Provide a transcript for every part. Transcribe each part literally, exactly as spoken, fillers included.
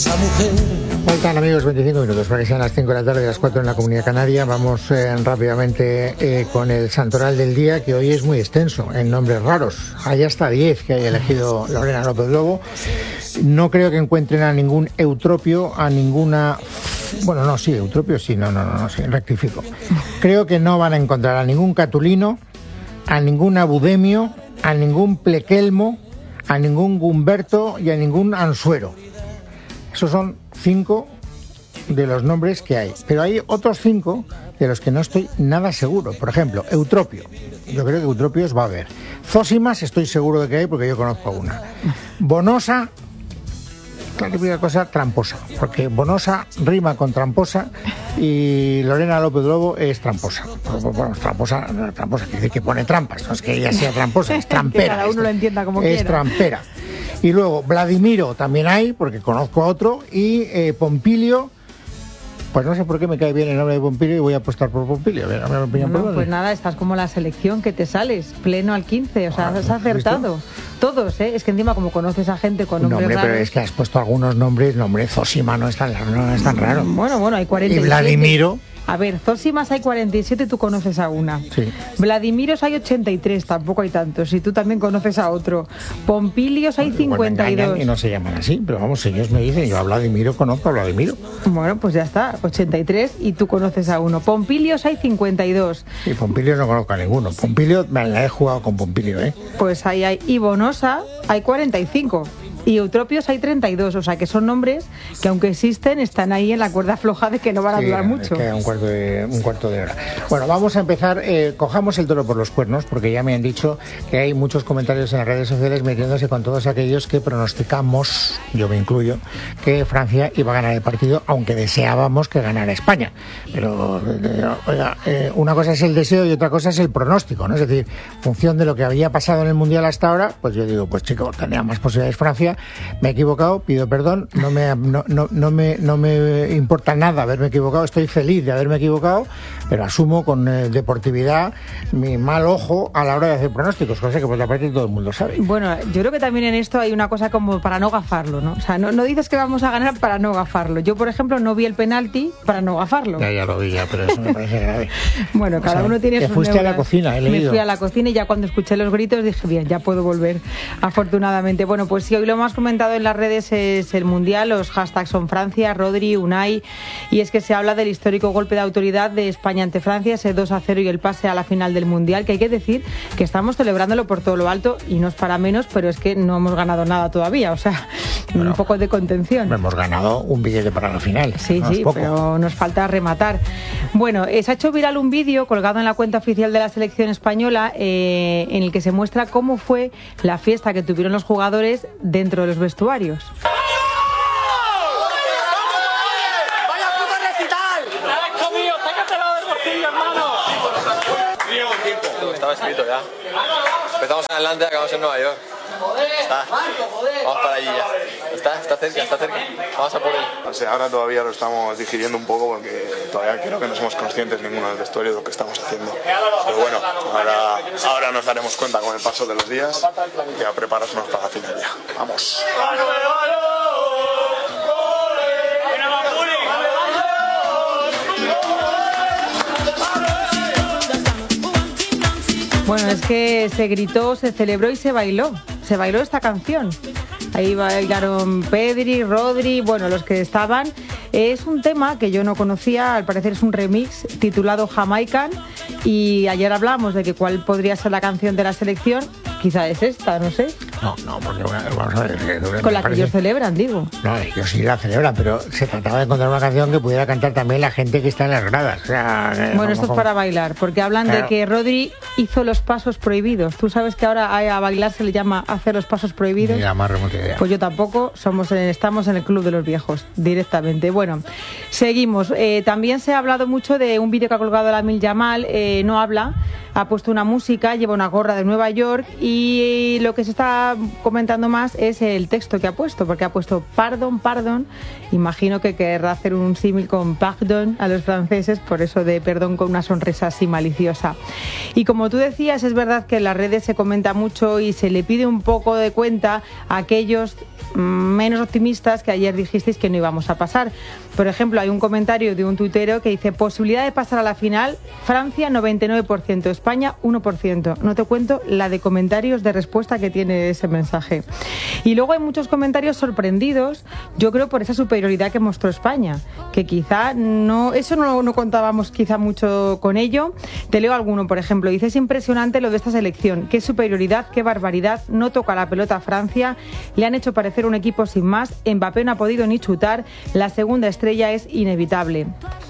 Faltan, amigos, veinticinco minutos para que sean las cinco de la tarde, las cuatro en la Comunidad Canaria. Vamos eh, rápidamente eh, con el santoral del día, que hoy es muy extenso, en nombres raros. Hay hasta diez que haya elegido Lorena López Lobo. No creo que encuentren a ningún eutropio, a ninguna... Bueno, no, sí, eutropio sí, no, no, no, no sí, rectifico. Creo que no van a encontrar a ningún catulino, a ningún abudemio, a ningún plequelmo, a ningún gumberto y a ningún ansuero. Esos son cinco de los nombres que hay. Pero hay otros cinco de los que no estoy nada seguro. Por ejemplo, eutropio. Yo creo que eutropios va a haber. Zósimas estoy seguro de que hay porque yo conozco una. Bonosa, la típica cosa tramposa. Porque bonosa rima con tramposa y Lorena López Lobo es tramposa. Bueno, tramposa, tramposa quiere decir que pone trampas. No es que ella sea tramposa, es trampera. Que cada uno lo entienda como quiera. Es trampera. Y luego Vladimiro también hay, porque conozco a otro, y eh, Pompilio, pues no sé por qué me cae bien el nombre de Pompilio y voy a apostar por Pompilio. A ver, a ver, opinión, no, pues nada, estás como la selección que te sales, pleno al quince, o sea, ah, has acertado. Todos, ¿eh? Es que encima como conoces a gente con nombres nombre, raros... pero es que has puesto algunos nombres, nombre Zósima no es tan, no es tan raro. Bueno, bueno, hay cuarenta y siete. Y Vladimiro... A ver, Zósimas hay cuarenta y siete, tú conoces a una. Sí. Vladimiros hay ochenta y tres, tampoco hay tantos, y tú también conoces a otro. Pompilios hay cincuenta y dos. Bueno, y no se llaman así, pero vamos, ellos me dicen, yo a Vladimiro conozco a Vladimiro. Bueno, pues ya está, ochenta y tres y tú conoces a uno. Pompilios hay cincuenta y dos. Y Pompilio no conozco a ninguno. Pompilio, me la he jugado con Pompilio, ¿eh? Pues ahí hay. Y Bonosa hay cuarenta y cinco. Y eutropios hay treinta y dos, o sea que son nombres que aunque existen están ahí en la cuerda floja de que no van a sí, durar mucho. Es que un cuarto de, un cuarto de hora. Bueno, vamos a empezar, eh, cojamos el toro por los cuernos, porque ya me han dicho que hay muchos comentarios en las redes sociales metiéndose con todos aquellos que pronosticamos, yo me incluyo, que Francia iba a ganar el partido, aunque deseábamos que ganara España. Pero, eh, oiga, eh, una cosa es el deseo y otra cosa es el pronóstico, ¿no? Es decir, en función de lo que había pasado en el Mundial hasta ahora, pues yo digo, pues chicos, tenía más posibilidades Francia. Me he equivocado, pido perdón, no me, no, no, no, me, no me importa nada haberme equivocado, estoy feliz de haberme equivocado, pero asumo con eh, deportividad mi mal ojo a la hora de hacer pronósticos, cosa que por la parte todo el mundo sabe. Bueno, yo creo que también en esto hay una cosa como para no gafarlo, ¿no? O sea, no, no dices que vamos a ganar para no gafarlo. Yo, por ejemplo, no vi el penalti para no gafarlo. Ya, ya lo vi, ya, pero eso me parece grave. Bueno, cada o sea, uno tiene sus fuiste neuras. A la cocina, he leído. Me fui a la cocina y ya cuando escuché los gritos dije, bien, ya puedo volver, afortunadamente. Bueno, pues sí, hoy lo más comentado en las redes es el Mundial, los hashtags son Francia, Rodri, Unai, y es que se habla del histórico golpe de autoridad de España ante Francia, ese dos a cero y el pase a la final del Mundial, que hay que decir que estamos celebrándolo por todo lo alto y no es para menos, pero es que no hemos ganado nada todavía, o sea, bueno, un poco de contención. Hemos ganado un billete para la final. Sí, no sí, pero nos falta rematar. Bueno, eh, se ha hecho viral un vídeo colgado en la cuenta oficial de la selección española eh, en el que se muestra cómo fue la fiesta que tuvieron los jugadores dentro de los vestuarios. ¡Vaya puto recital! ¡Has comido! ¡Sácatelo del bolsillo, hermano! Estaba escrito ya. Empezamos en Atlanta y acabamos en Nueva York. Está. Vamos para allí ya. Está, está cerca, está cerca. Vamos a por él. O sea, ahora todavía lo estamos digiriendo un poco porque todavía creo que no somos conscientes ninguno del vestuario de lo que estamos haciendo. Pero bueno, ahora, ahora nos daremos cuenta con el paso de los días y a prepararnos para la final ya. ¡Vamos! Bueno, es que se gritó, se celebró y se bailó. Se bailó esta canción. Ahí bailaron Pedri, Rodri, bueno, los que estaban. Es un tema que yo no conocía, al parecer es un remix titulado Jamaican. Y ayer hablamos de que cuál podría ser la canción de la selección. Quizá es esta, no sé. No, no, porque vamos a ver. Que, Con la parece... que ellos celebran, digo. No, ellos sí la celebran, pero se trataba de encontrar una canción que pudiera cantar también la gente que está en las gradas. O sea, bueno, esto es para bailar, porque hablan claro. de que Rodri hizo los pasos prohibidos. Tú sabes que ahora a bailar se le llama hacer los pasos prohibidos. Ni la más remota idea. Pues yo tampoco, somos en, estamos en el club de los viejos, directamente. Bueno, seguimos. Eh, también se ha hablado mucho de un vídeo que ha colgado Lamine Yamal, eh, no habla, ha puesto una música, lleva una gorra de Nueva York y lo que se está está comentando más es el texto que ha puesto, porque ha puesto pardon, pardon. Imagino que querrá hacer un símil con pardon a los franceses, por eso de perdón con una sonrisa así maliciosa. Y como tú decías, es verdad que en las redes se comenta mucho y se le pide un poco de cuenta a aquellos menos optimistas que ayer dijisteis que no íbamos a pasar. Por ejemplo, hay un comentario de un tuitero que dice: posibilidad de pasar a la final, Francia noventa y nueve por ciento, España uno por ciento. No te cuento la de comentarios de respuesta que tiene ese mensaje. Y luego hay muchos comentarios sorprendidos, yo creo, por esa superioridad que mostró España, que quizá no, eso no, no contábamos quizá mucho con ello. Te leo alguno, por ejemplo, dice: es impresionante lo de esta selección, qué superioridad, qué barbaridad, no toca la pelota a Francia, le han hecho parecer un equipo sin más, Mbappé no ha podido ni chutar, la segunda estrella es inevitable.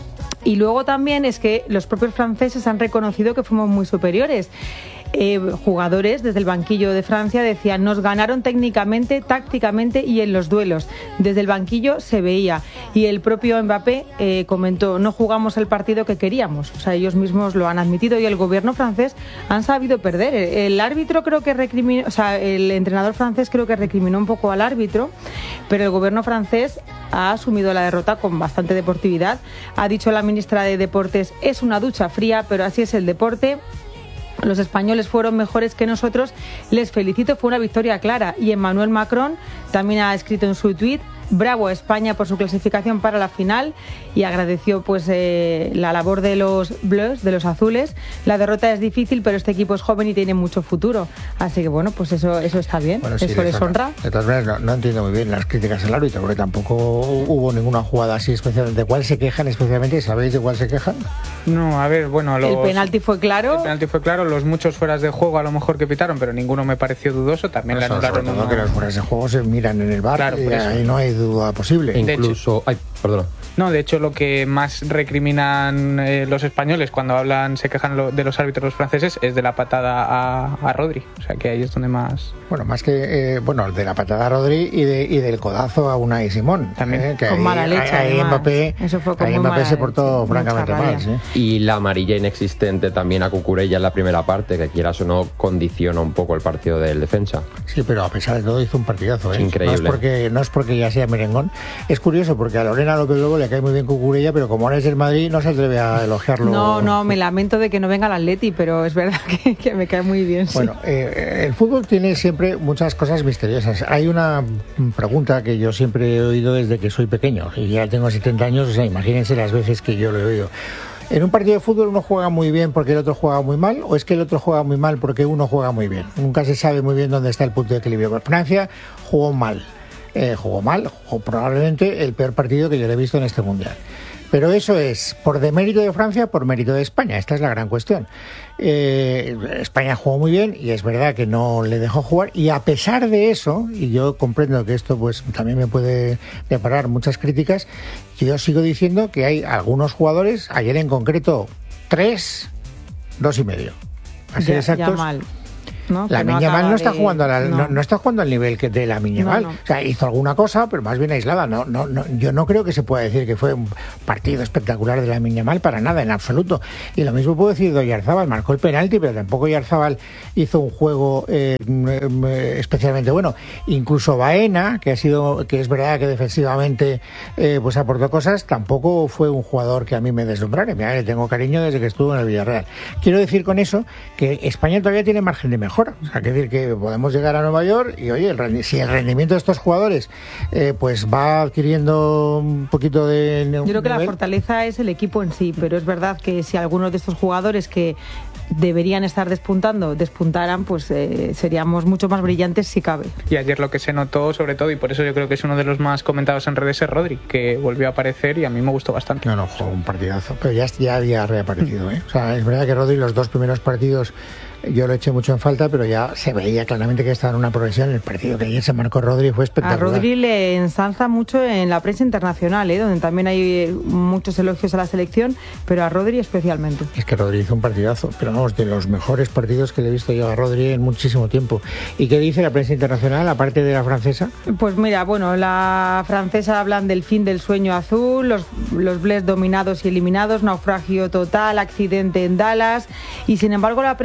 Y luego también es que los propios franceses han reconocido que fuimos muy superiores. Eh, jugadores desde el banquillo de Francia decían: nos ganaron técnicamente, tácticamente y en los duelos. Desde el banquillo se veía. Y el propio Mbappé eh, comentó: no jugamos el partido que queríamos. O sea, ellos mismos lo han admitido, y el gobierno francés han sabido perder. El árbitro creo que recriminó, o sea, el entrenador francés creo que recriminó un poco al árbitro, pero el gobierno francés ha asumido la derrota con bastante deportividad. Ha dicho la ministra de Deportes: es una ducha fría, pero así es el deporte. Los españoles fueron mejores que nosotros, les felicito, fue una victoria clara. Y Emmanuel Macron también ha escrito en su tuit: bravo a España por su clasificación para la final, y agradeció pues eh, la labor de los bleus, de los azules. La derrota es difícil, pero este equipo es joven y tiene mucho futuro. Así que bueno, pues eso eso está bien, bueno, sí, eso les honra. honra. De todas maneras, no, no entiendo muy bien las críticas al árbitro, porque tampoco hubo ninguna jugada así especial. ¿De cuál se quejan especialmente? ¿Sabéis de cuál se quejan? No, a ver, bueno... Los, el penalti fue claro. El penalti fue claro, los muchos fueras de juego a lo mejor que pitaron, pero ninguno me pareció dudoso. También le anularon uno. Que los fueras de juego se miran en el V A R, claro, y ahí no hay duda posible. Incluso... Hecho, ay, perdón. No, de hecho lo que más recriminan eh, los españoles cuando hablan, se quejan lo, de los árbitros los franceses, es de la patada a, a Rodri. O sea que ahí es donde más... Bueno, más que... Eh, bueno, de la patada a Rodri y, de, y del codazo a Unai Simón. También. Eh, que con ahí, mala leche. Ahí, ahí Mbappé, Eso fue con ahí Mbappé se portó francamente mal. ¿Sí? Y la amarilla inexistente también a Cucurella en la primera parte, que quieras o no condiciona un poco el partido del defensa. Sí, pero a pesar de todo hizo un partidazo. ¿eh? Increíble. No es, porque, no es porque ya sea merengón. Es curioso porque a Lorena López luego le cae muy bien Cucurella, pero como ahora es del Madrid no se atreve a elogiarlo. No, no, me lamento de que no venga el Atleti, pero es verdad que, que me cae muy bien. Sí. Bueno, eh, el fútbol tiene siempre muchas cosas misteriosas. Hay una pregunta que yo siempre he oído desde que soy pequeño, y ya tengo setenta años, o sea, imagínense las veces que yo lo he oído. ¿En un partido de fútbol uno juega muy bien porque el otro juega muy mal, o es que el otro juega muy mal porque uno juega muy bien? Nunca se sabe muy bien dónde está el punto de equilibrio. Francia jugó mal, eh, jugó mal, jugó probablemente el peor partido que yo le he visto en este Mundial. Pero eso es por demérito de Francia, por mérito de España. Esta es la gran cuestión. Eh, España jugó muy bien y es verdad que no le dejó jugar. Y a pesar de eso, y yo comprendo que esto pues también me puede deparar muchas críticas, yo sigo diciendo que hay algunos jugadores, ayer en concreto tres, dos y medio. Así ya, de exactos. Ya mal. ¿no? La no Miñamal no está de... jugando al, no. no, no está jugando al nivel que de la Miñamal. No, no. O sea, hizo alguna cosa, pero más bien aislada. No, no, no, yo no creo que se pueda decir que fue un partido espectacular de la Miñamal, para nada, en absoluto. Y lo mismo puedo decir de Oyarzábal, marcó el penalti, pero tampoco Oyarzábal hizo un juego eh, especialmente bueno. Incluso Baena, que ha sido, que es verdad que defensivamente eh, pues aportó cosas, tampoco fue un jugador que a mí me deslumbrara. Mira, le tengo cariño desde que estuvo en el Villarreal. Quiero decir con eso que España todavía tiene margen de mejora. O sea, quiero decir que podemos llegar a Nueva York y, oye, el, si el rendimiento de estos jugadores eh, pues va adquiriendo un poquito de... Yo creo que nivel. La fortaleza es el equipo en sí, pero es verdad que si algunos de estos jugadores que deberían estar despuntando, despuntaran, pues eh, seríamos mucho más brillantes si cabe. Y ayer lo que se notó sobre todo, y por eso yo creo que es uno de los más comentados en redes, es Rodri, que volvió a aparecer y a mí me gustó bastante. No, no, jugó un partidazo, pero ya, ya había reaparecido, ¿eh? O sea, es verdad que Rodri los dos primeros partidos yo lo eché mucho en falta, pero ya se veía claramente que estaba en una progresión. El partido que ayer se marcó Rodri fue espectacular. A Rodri le ensalza mucho en la prensa internacional, ¿eh? Donde también hay muchos elogios a la selección, pero a Rodri especialmente. Es que Rodri hizo un partidazo, pero vamos, de los mejores partidos que le he visto yo a Rodri en muchísimo tiempo. ¿Y qué dice la prensa internacional, aparte de la francesa? Pues mira, bueno, la francesa hablan del fin del sueño azul, los, los Bleus dominados y eliminados, naufragio total, accidente en Dallas, y sin embargo la prensa internacional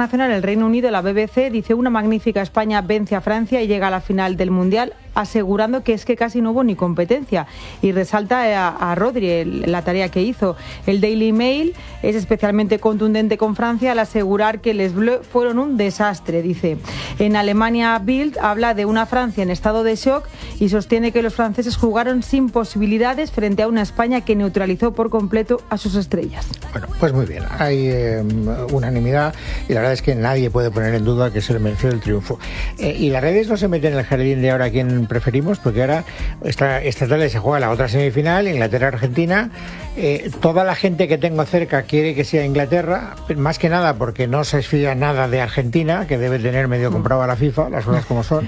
internacional, el Reino Unido, la B B C, dice: una magnífica España vence a Francia y llega a la final del Mundial, asegurando que es que casi no hubo ni competencia. Y resalta a, a Rodri el, la tarea que hizo. El Daily Mail es especialmente contundente con Francia al asegurar que les Bleus fueron un desastre, dice. En Alemania, Bild habla de una Francia en estado de shock y sostiene que los franceses jugaron sin posibilidades frente a una España que neutralizó por completo a sus estrellas. Bueno, pues muy bien, hay eh, unanimidad y la verdad es que nadie puede poner en duda que se le mereció el triunfo. Eh, y las redes no se meten en el jardín de ahora quién preferimos, porque ahora esta, esta tarde se juega la otra semifinal, Inglaterra-Argentina. Eh, toda la gente que tengo cerca quiere que sea Inglaterra, más que nada porque no se fía nada de Argentina, que debe tener medio comprado a la FIFA, las cosas como son,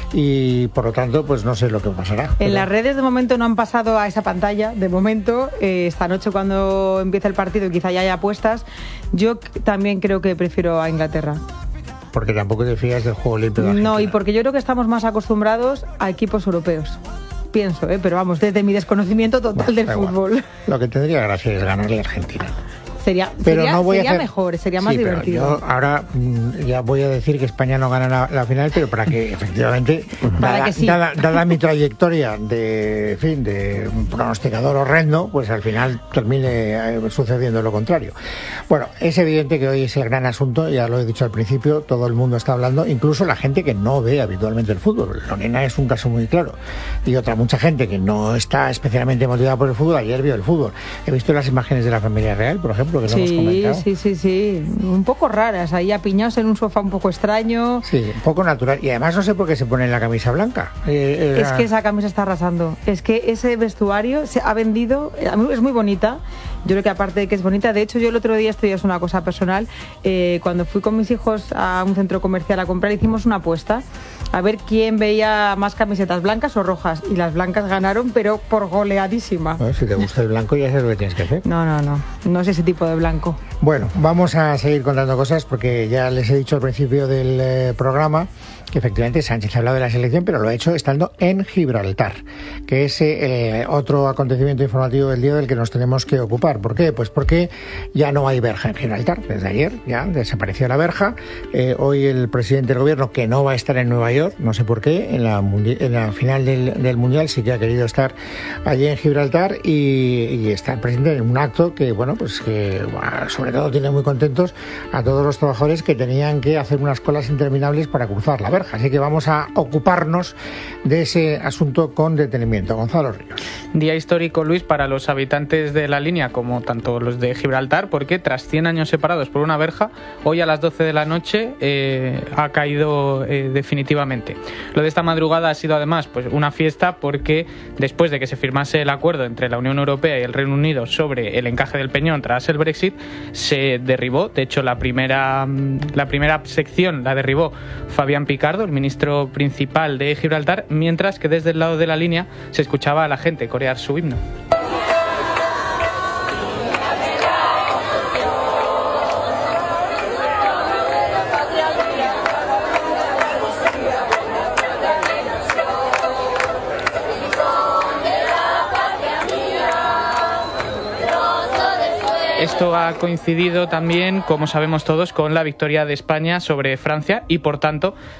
y por lo tanto pues no sé lo que pasará. En pero... las redes de momento no han pasado a esa pantalla, de momento, eh, esta noche cuando empiece el partido quizá ya haya apuestas. Yo también creo que prefiero a Inglaterra. Porque tampoco te fías del juego limpio de Argentina. No, y porque yo creo que estamos más acostumbrados a equipos europeos. Pienso, ¿eh? Pero vamos, desde mi desconocimiento total bueno, del fútbol. Igual. Lo que tendría gracia es ganarle a Argentina. Sería, pero sería, no voy sería a hacer... mejor, sería más sí, divertido. Yo ahora mm, ya voy a decir que España no gana la, la final, pero para que efectivamente, para dada, que sí. dada, dada mi trayectoria de, en fin, de pronosticador horrendo, pues al final termine eh, sucediendo lo contrario. Bueno, es evidente que hoy es el gran asunto, ya lo he dicho al principio, todo el mundo está hablando, incluso la gente que no ve habitualmente el fútbol. Lorena es un caso muy claro. Y otra mucha gente que no está especialmente motivada por el fútbol, ayer vio el fútbol. He visto las imágenes de la familia real, por ejemplo, que sí. no hemos comentado. Sí, sí, sí, un poco raras, ahí apiñados en un sofá un poco extraño. Sí, un poco natural. Y además no sé por qué se ponen la camisa blanca. Eh, es que esa camisa está arrasando. Es que ese vestuario se ha vendido, es muy bonita. Yo creo que aparte de que es bonita, de hecho yo el otro día, esto ya es una cosa personal, eh, cuando fui con mis hijos a un centro comercial a comprar, hicimos una apuesta a ver quién veía más camisetas blancas o rojas, y las blancas ganaron, pero por goleadísima. Bueno, si te gusta el blanco ya sabes lo que tienes que hacer. No, no, no, no es ese tipo de blanco. Bueno, vamos a seguir contando cosas porque ya les he dicho al principio del eh, programa que efectivamente Sánchez ha hablado de la selección, pero lo ha hecho estando en Gibraltar, que es eh, otro acontecimiento informativo del día del que nos tenemos que ocupar. ¿Por qué? Pues porque ya no hay verja en Gibraltar. Desde ayer ya desapareció la verja. Eh, hoy el presidente del gobierno, que no va a estar en Nueva York, no sé por qué, en la, en la final del, del Mundial sí que ha querido estar allí en Gibraltar y, y está presente en un acto que, bueno, pues que bueno, sobre todo tiene muy contentos a todos los trabajadores que tenían que hacer unas colas interminables para cruzar la verja. Así que vamos a ocuparnos de ese asunto con detenimiento. Gonzalo Ríos. Día histórico, Luis, para los habitantes de la línea, como tanto los de Gibraltar, porque tras cien años separados por una verja, hoy a las doce de la noche eh, ha caído eh, definitivamente. Lo de esta madrugada ha sido además pues una fiesta porque después de que se firmase el acuerdo entre la Unión Europea y el Reino Unido sobre el encaje del Peñón tras el Brexit, se derribó. De hecho, la primera, la primera sección la derribó Fabián Picardo, el ministro principal de Gibraltar, mientras que desde el lado de la línea se escuchaba a la gente corear su himno. Esto ha coincidido también, como sabemos todos, con la victoria de España sobre Francia y, por tanto,